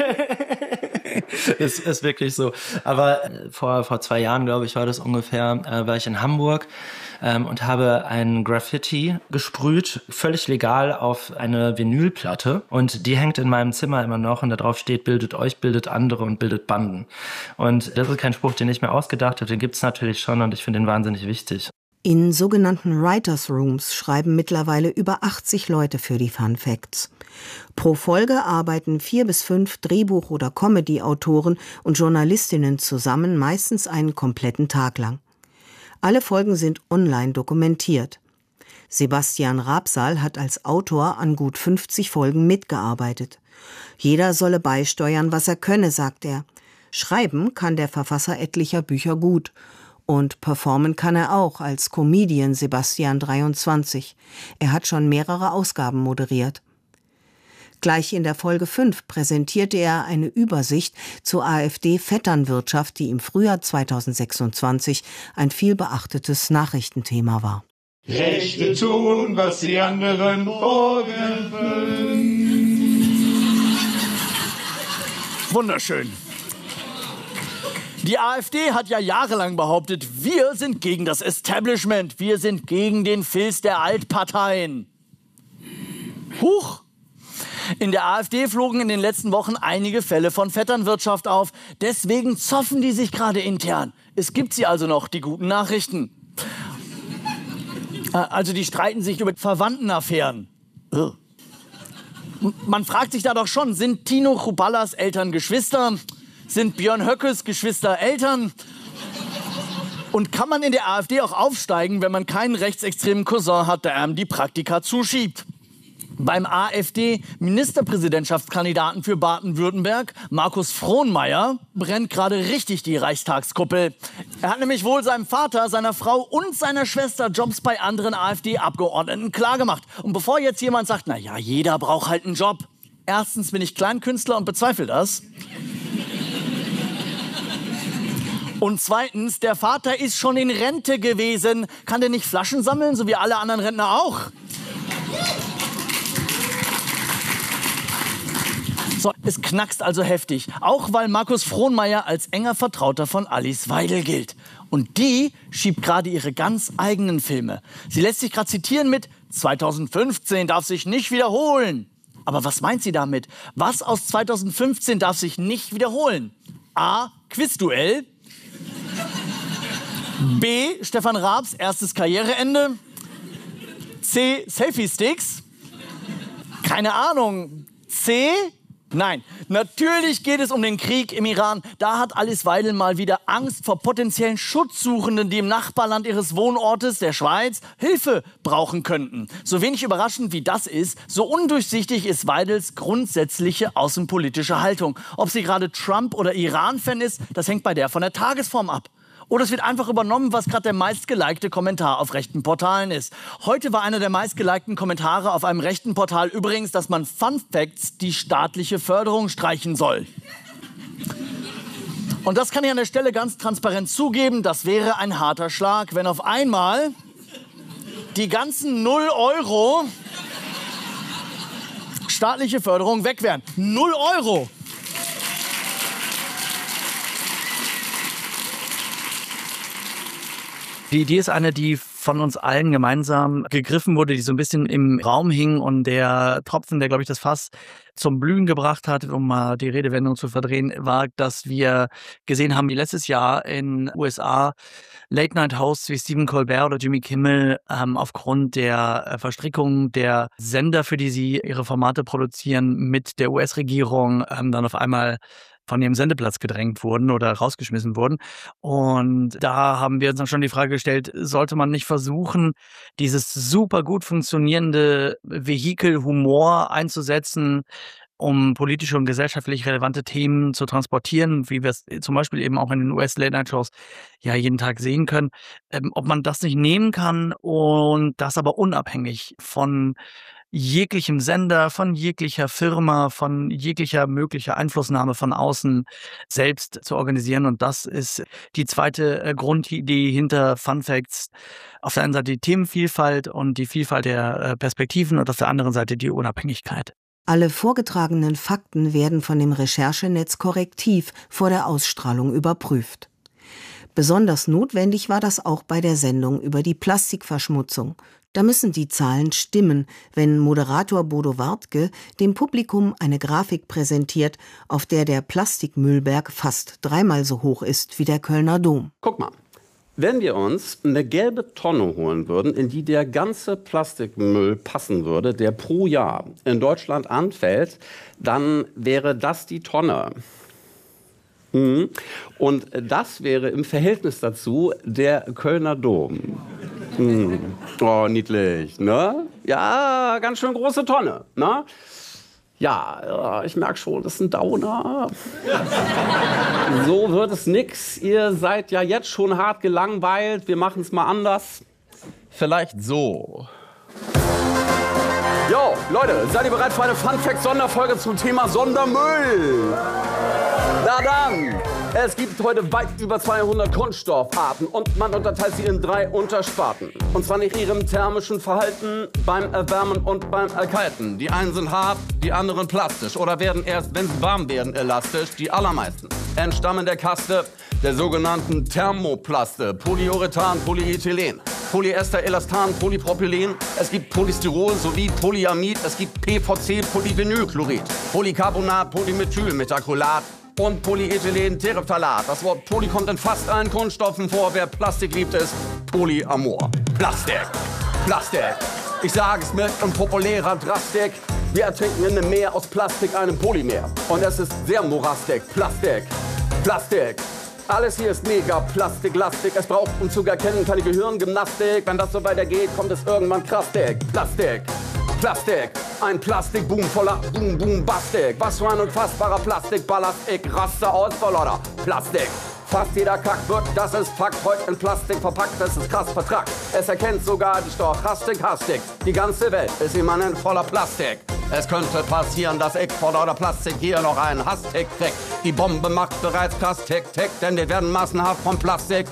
ist wirklich so. Aber vor 2 Jahren, glaube ich, war das ungefähr, war ich in Hamburg und habe ein Graffiti gesprüht, völlig legal auf eine Vinylplatte. Und die hängt in meinem Zimmer immer noch und da drauf steht, bildet euch, bildet andere und bildet Banden. Und das ist kein Spruch, den ich mir ausgedacht habe, den gibt's natürlich schon und ich finde den wahnsinnig wichtig. In sogenannten Writers' Rooms schreiben mittlerweile über 80 Leute für die Fun Facts. Pro Folge arbeiten 4 bis 5 Drehbuch- oder Comedy-Autoren und Journalistinnen zusammen, meistens einen kompletten Tag lang. Alle Folgen sind online dokumentiert. Sebastian Rabsal hat als Autor an gut 50 Folgen mitgearbeitet. Jeder solle beisteuern, was er könne, sagt er. Schreiben kann der Verfasser etlicher Bücher gut. Und performen kann er auch als Comedian Sebastian 23. Er hat schon mehrere Ausgaben moderiert. Gleich in der Folge 5 präsentierte er eine Übersicht zur AfD-Vetternwirtschaft, die im Frühjahr 2026 ein vielbeachtetes Nachrichtenthema war. Rechte tun, was die anderen vorwerfen. Wunderschön. Die AfD hat ja jahrelang behauptet, wir sind gegen das Establishment, wir sind gegen den Filz der Altparteien. Huch! In der AfD flogen in den letzten Wochen einige Fälle von Vetternwirtschaft auf. Deswegen zoffen die sich gerade intern. Es gibt sie also noch, die guten Nachrichten. Also die streiten sich über Verwandtenaffären. Man fragt sich da doch schon, sind Tino Chruballas Eltern Geschwister? Sind Björn Höckes Geschwister Eltern? Und kann man in der AfD auch aufsteigen, wenn man keinen rechtsextremen Cousin hat, der einem die Praktika zuschiebt? Beim AfD-Ministerpräsidentschaftskandidaten für Baden-Württemberg, Markus Frohnmaier, brennt gerade richtig die Reichstagskuppel. Er hat nämlich wohl seinem Vater, seiner Frau und seiner Schwester Jobs bei anderen AfD-Abgeordneten klargemacht. Und bevor jetzt jemand sagt, na ja, jeder braucht halt einen Job. Erstens bin ich Kleinkünstler und bezweifle das. Und zweitens, der Vater ist schon in Rente gewesen. Kann der nicht Flaschen sammeln, so wie alle anderen Rentner auch? So, es knackst also heftig. Auch weil Markus Frohnmaier als enger Vertrauter von Alice Weidel gilt. Und die schiebt gerade ihre ganz eigenen Filme. Sie lässt sich gerade zitieren mit 2015 darf sich nicht wiederholen. Aber was meint sie damit? Was aus 2015 darf sich nicht wiederholen? A. Quizduell. B. Stefan Raabs erstes Karriereende. C. Selfie-Sticks. Keine Ahnung. C. Nein, natürlich geht es um den Krieg im Iran. Da hat Alice Weidel mal wieder Angst vor potenziellen Schutzsuchenden, die im Nachbarland ihres Wohnortes, der Schweiz, Hilfe brauchen könnten. So wenig überraschend wie das ist, so undurchsichtig ist Weidels grundsätzliche außenpolitische Haltung. Ob sie gerade Trump- oder Iran-Fan ist, das hängt bei der von der Tagesform ab. Oder es wird einfach übernommen, was gerade der meistgelikte Kommentar auf rechten Portalen ist. Heute war einer der meistgelikten Kommentare auf einem rechten Portal übrigens, dass man Fun Facts die staatliche Förderung streichen soll. Und das kann ich an der Stelle ganz transparent zugeben, das wäre ein harter Schlag, wenn auf einmal die ganzen 0 Euro staatliche Förderung weg wären. 0 Euro! Die Idee ist eine, die von uns allen gemeinsam gegriffen wurde, die so ein bisschen im Raum hing und der Tropfen, der, glaube ich, das Fass zum Blühen gebracht hat, um mal die Redewendung zu verdrehen, war, dass wir gesehen haben, wie letztes Jahr in USA Late-Night-Hosts wie Stephen Colbert oder Jimmy Kimmel aufgrund der Verstrickung der Sender, für die sie ihre Formate produzieren, mit der US-Regierung dann auf einmal von ihrem Sendeplatz gedrängt wurden oder rausgeschmissen wurden. Und da haben wir uns dann schon die Frage gestellt, sollte man nicht versuchen, dieses super gut funktionierende Vehikel Humor einzusetzen, um politische und gesellschaftlich relevante Themen zu transportieren, wie wir es zum Beispiel eben auch in den US-Late-Night-Shows ja jeden Tag sehen können, ob man das nicht nehmen kann und das aber unabhängig von jeglichem Sender, von jeglicher Firma, von jeglicher möglicher Einflussnahme von außen selbst zu organisieren. Und das ist die zweite Grundidee hinter Fun Facts. Auf der einen Seite die Themenvielfalt und die Vielfalt der Perspektiven und auf der anderen Seite die Unabhängigkeit. Alle vorgetragenen Fakten werden von dem Recherchenetz korrektiv vor der Ausstrahlung überprüft. Besonders notwendig war das auch bei der Sendung über die Plastikverschmutzung. Da müssen die Zahlen stimmen, wenn Moderator Bodo Wartke dem Publikum eine Grafik präsentiert, auf der der Plastikmüllberg fast 3-mal so hoch ist wie der Kölner Dom. Guck mal, wenn wir uns eine gelbe Tonne holen würden, in die der ganze Plastikmüll passen würde, der pro Jahr in Deutschland anfällt, dann wäre das die Tonne. Und das wäre im Verhältnis dazu der Kölner Dom. Oh, niedlich, ne? Ja, ganz schön große Tonne, ne? Ja, ich merke schon, das ist ein Downer. So wird es nix. Ihr seid ja jetzt schon hart gelangweilt. Wir machen es mal anders. Vielleicht so. Jo, Leute, seid ihr bereit für eine Fun-Fact-Sonderfolge zum Thema Sondermüll? Na dann! Es gibt heute weit über 200 Kunststoffarten und man unterteilt sie in 3 Untersparten. Und zwar nach ihrem thermischen Verhalten beim Erwärmen und beim Erkalten. Die einen sind hart, die anderen plastisch oder werden erst, wenn sie warm werden, elastisch. Die allermeisten entstammen der Kaste der sogenannten Thermoplaste. Polyurethan, Polyethylen, Polyester, Elastan, Polypropylen. Es gibt Polystyrol sowie Polyamid. Es gibt PVC, Polyvinylchlorid, Polycarbonat, Polymethylmethacrylat und Polyethylen-Terephthalat. Das Wort Poly kommt in fast allen Kunststoffen vor. Wer Plastik liebt, ist Polyamor. Plastik. Plastik. Ich sage es mit populärer Drastik. Wir ertrinken in einem Meer aus Plastik, einem Polymer. Und es ist sehr morastig. Plastik. Plastik. Alles hier ist mega plastiklastig. Es braucht, um zu erkennen, keine Gehirngymnastik. Wenn das so weitergeht, kommt es irgendwann krastig. Plastik. Plastik, ein Plastikboom voller Boom-Boom-Bastik. Was für ein unfassbarer Plastikballast, ich raste aus vor lauter Plastik. Fast jeder Kack wird, das ist Fakt, heute in Plastik verpackt, das ist krass vertrackt. Es erkennt sogar die Stochastik hastig. Die ganze Welt ist immanent voller Plastik. Es könnte passieren, dass ich vor lauter Plastik hier noch einen Hasstick krieg. Die Bombe macht bereits krass Tick-Tick, denn wir werden massenhaft vom Plastik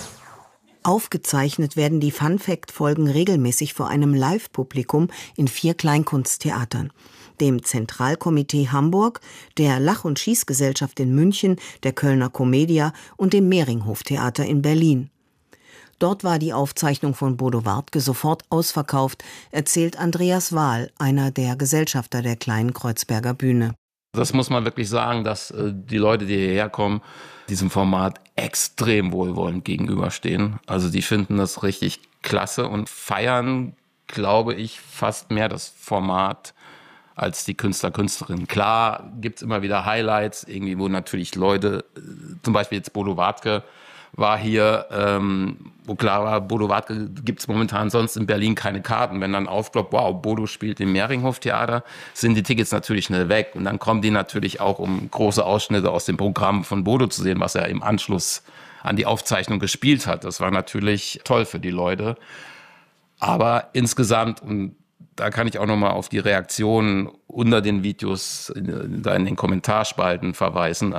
Aufgezeichnet werden die Fun-Fact-Folgen regelmäßig vor einem Live-Publikum in 4 Kleinkunsttheatern. Dem Zentralkomitee Hamburg, der Lach- und Schießgesellschaft in München, der Kölner Commedia und dem Mehringhof-Theater in Berlin. Dort war die Aufzeichnung von Bodo Wartke sofort ausverkauft, erzählt Andreas Wahl, einer der Gesellschafter der Kleinen Kreuzberger Bühne. Das muss man wirklich sagen, dass die Leute, die hierher kommen, diesem Format extrem wohlwollend gegenüberstehen. Also die finden das richtig klasse und feiern, glaube ich, fast mehr das Format als die Künstler, Künstlerinnen. Klar gibt's immer wieder Highlights, irgendwie, wo natürlich Leute, zum Beispiel jetzt Bodo Wartke war hier, wo klar war, Bodo Wartke gibt's momentan sonst in Berlin keine Karten. Wenn dann aufploppt, wow, Bodo spielt im Mehringhof-Theater, sind die Tickets natürlich schnell weg. Und dann kommen die natürlich auch, um große Ausschnitte aus dem Programm von Bodo zu sehen, was er im Anschluss an die Aufzeichnung gespielt hat. Das war natürlich toll für die Leute. Aber insgesamt, und da kann ich auch nochmal auf die Reaktionen unter den Videos da in den Kommentarspalten verweisen.